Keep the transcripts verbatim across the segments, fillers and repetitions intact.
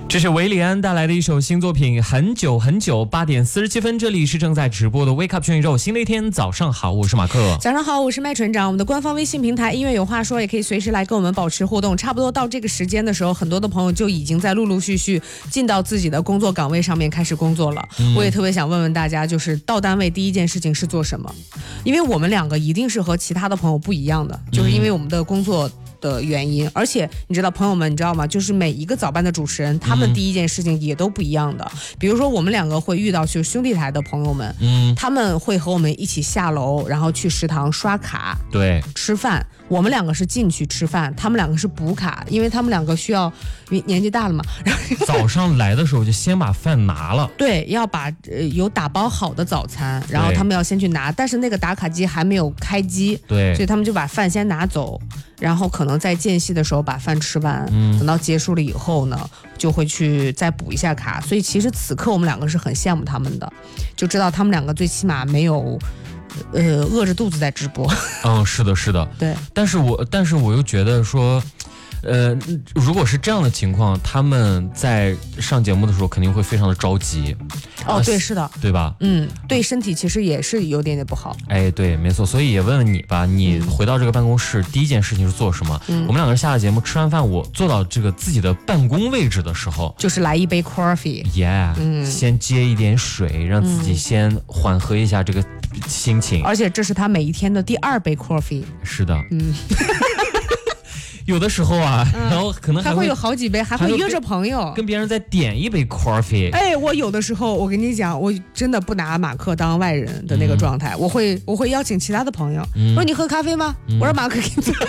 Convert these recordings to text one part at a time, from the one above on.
这是维里安带来的一首新作品，很久很久。八点四十七分，这里是正在直播的 Wake Up 全宇宙，新的一天，早上好，我是马克。 早上好，我是麦船长。我们的官方微信平台音乐有话说，也可以随时来跟我们保持互动。差不多到这个时间的时候，很多的朋友就已经在陆陆续续进到自己的工作岗位上面开始工作了。嗯、我也特别想问问大家，就是到单位第一件事情是做什么？因为我们两个一定是和其他的朋友不一样的，就是因为我们的工作的原因，而且你知道朋友们你知道吗，就是每一个早班的主持人他们第一件事情也都不一样的、嗯、比如说我们两个会遇到就是兄弟台的朋友们、嗯、他们会和我们一起下楼，然后去食堂刷卡， 对， 吃饭。我们两个是进去吃饭，他们两个是补卡，因为他们两个需要年纪大了嘛， 早上来的时候就先把饭拿了， 对，要把、呃、有打包好的早餐，然后他们要先去拿，但是那个打卡机还没有开机， 对， 所以他们就把饭先拿走，然后可能在间隙的时候把饭吃完、嗯、等到结束了以后呢就会去再补一下卡。所以其实此刻我们两个是很羡慕他们的，就知道他们两个最起码没有呃，饿着肚子在直播。 嗯，是的，是的， 对。 但是我，但是我又觉得说，呃，如果是这样的情况，他们在上节目的时候肯定会非常的着急。 哦，对，是的， 对吧？ 嗯，对身体其实也是有点点不好。 哎，对，没错。所以也问问你吧，你回到这个办公室、嗯、第一件事情是做什么？嗯、我们两个人下了节目，吃完饭，我坐到这个自己的办公位置的时候， 就是来一杯 coffee， yeah，、嗯、先接一点水，让自己先缓和一下这个心情。 而且这是他每一天的第二杯 coffee。 是的， 嗯。 有的时候啊、嗯、然后可能还 会, 还会有好几杯，还会约着朋友跟别人再点一杯 coffee。 哎，我有的时候我跟你讲，我真的不拿马克当外人的那个状态、嗯、我会我会邀请其他的朋友、嗯、我说你喝咖啡吗、嗯、我说马克给你做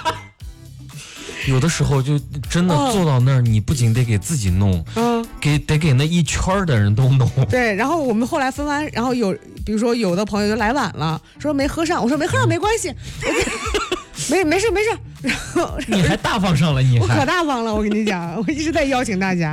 有的时候就真的坐到那儿、哦、你不仅得给自己弄，嗯，给得给那一圈的人都弄。 对，然后我们后来分完，然后有比如说有的朋友就来晚了，说没喝上，我说没喝上没关系、嗯没没事没事，然后你还大方上了，你还我可大方了，我跟你讲，我一直在邀请大家。